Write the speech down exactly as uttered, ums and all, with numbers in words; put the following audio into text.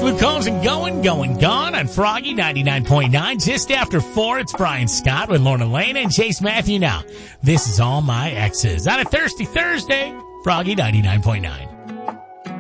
Luke Combs and Going, Going, Gone on Froggy ninety-nine point nine. Just after four, it's Brian Scott with Lorna Lane and Chase Matthew now. This is All My Exes on a Thirsty Thursday, Froggy ninety-nine point nine.